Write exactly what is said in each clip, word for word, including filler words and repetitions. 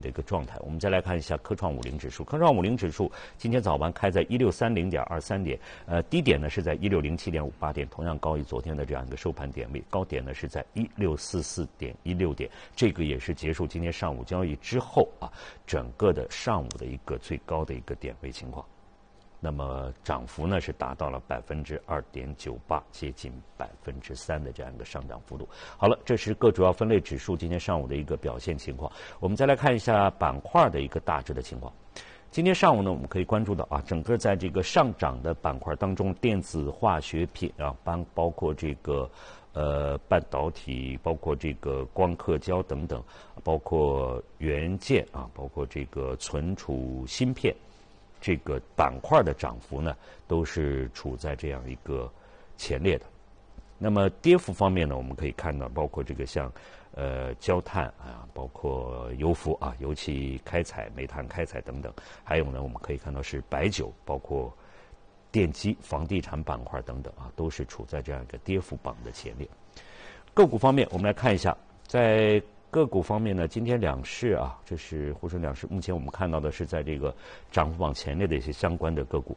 的一个状态。我们再来看一下科创五零指数，科创五零指数今天早盘开在一六三零点二三点，呃，低点呢是在一六零七点五八点，同样高于昨天的这样一个收盘点位，高点呢是在一六四四点一六点，这个也是结束今天上午交易之后啊，整个的上午的一个最高的一个点位情况。那么涨幅呢是达到了百分之二点九八，接近百分之三的这样一个上涨幅度。好了，这是各主要分类指数今天上午的一个表现情况。我们再来看一下板块的一个大致的情况。今天上午呢，我们可以关注到啊，整个在这个上涨的板块当中，电子化学品啊，包包括这个呃半导体，包括这个光刻胶等等，包括元件啊，包括这个存储芯片。这个板块的涨幅呢，都是处在这样一个前列的。那么跌幅方面呢，我们可以看到，包括这个像呃焦炭啊，包括油服啊、油气开采、煤炭开采等等，还有呢，我们可以看到是白酒，包括电机、房地产板块等等啊，都是处在这样一个跌幅榜的前列。个股方面，我们来看一下，在个股方面呢，今天两市啊，这是沪深两市，目前我们看到的是在这个涨幅榜前列的一些相关的个股，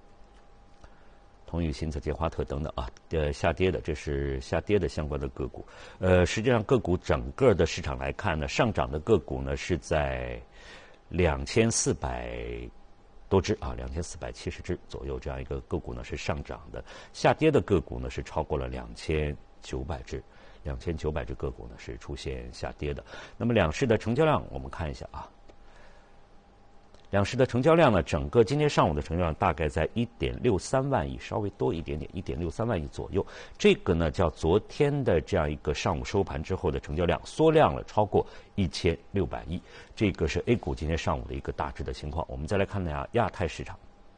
同宇、新泽、捷华特等等啊，呃，下跌的，这是下跌的相关的个股。呃，实际上个股整个的市场来看呢，上涨的个股呢是在两千四百多只啊，两千四百七十只左右，这样一个个股呢是上涨的，下跌的个股呢是超过了两千九百只。两千九百只个股呢是出现下跌的。那么两市的成交量，我们看一下啊。两市的成交量呢，整个今天上午的成交量大概在一点六三万亿，稍微多一点点，一点六三万亿左右。这个呢，叫昨天的这样一个上午收盘之后的成交量缩量了超过一千六百亿。这个是 A 股今天上午的一个大致的情况。我们再来看一下亚太市场。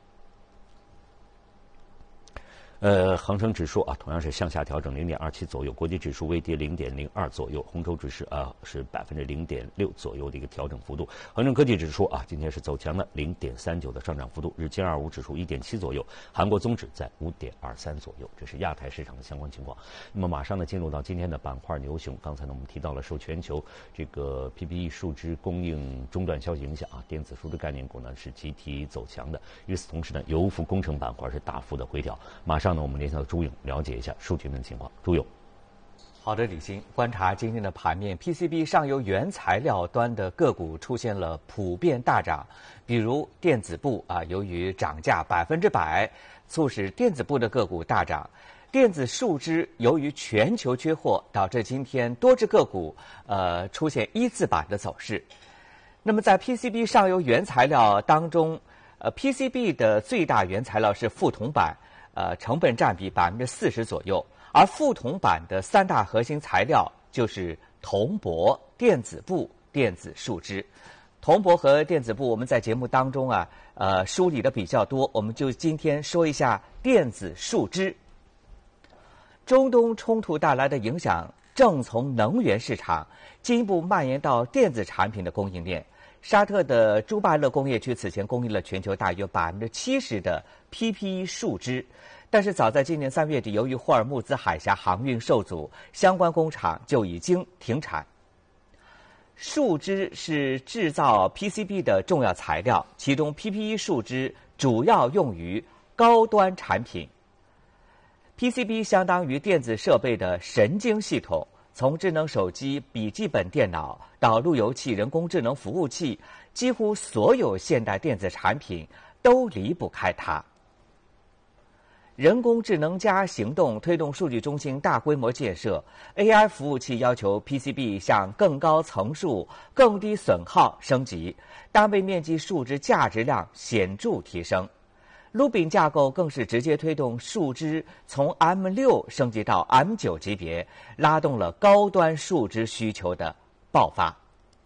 呃，恒生指数啊，同样是向下调整零点二七左右，国际指数微跌零点零二左右，红筹指数啊是百分之零点六左右的一个调整幅度。恒生科技指数啊，今天是走强的零点三九的上涨幅度，日经二五指数一点七左右，韩国综指在五点二三左右，这是亚太市场的相关情况。那么马上呢，进入到今天的板块牛熊。刚才呢，我们提到了受全球这个 P P E 树脂供应中断消息影响啊，电子树脂概念股呢是集体走强的。与此同时呢，油服工程板块是大幅的回调。马上。那我们联系到朱勇，了解一下数据面的情况。朱勇， 好的，李欣，观察今天的盘面 ，P C B 上游原材料端的个股出现了普遍大涨，比如电子部啊，由于涨价百分之百，促使电子部的个股大涨。电子树脂由于全球缺货，导致今天多只个股呃出现一字板的走势。那么在 P C B 上游原材料当中，呃 P C B 的最大原材料是副铜板。呃，成本占比百分之四十左右，而副铜板的三大核心材料就是铜箔、电子布、电子树脂。铜箔和电子布，我们在节目当中啊，呃，梳理的比较多，我们就今天说一下电子树脂。中东冲突带来的影响正从能源市场进一步蔓延到电子产品的供应链。沙特的朱拜勒工业区此前供应了全球大约百分之七十的 P P E 树脂，但是早在今年三月底，由于霍尔木兹海峡航运受阻，相关工厂就已经停产。树脂是制造 P C B 的重要材料，其中 P P E 树脂主要用于高端产品。P C B 相当于电子设备的神经系统。从智能手机、笔记本电脑到路由器、人工智能服务器，几乎所有现代电子产品都离不开它。人工智能加行动推动数据中心大规模建设 ，A I 服务器要求 P C B 向更高层数、更低损耗升级，单位面积树脂价值量显著提升。Rubin 架构更是直接推动树脂从 M 六 升级到 M 九 级别，拉动了高端树脂需求的爆发。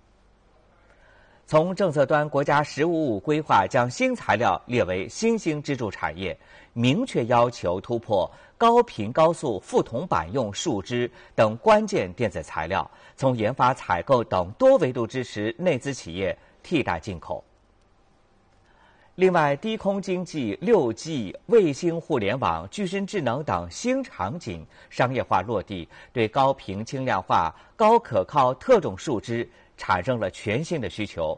从政策端，国家“十五五”规划将新材料列为新兴支柱产业，明确要求突破高频高速副铜板用树脂等关键电子材料，从研发、采购等多维度支持内资企业替代进口。另外，低空经济、六 G、卫星互联网、具身智能等新场景商业化落地，对高频轻量化、高可靠特种树脂产生了全新的需求。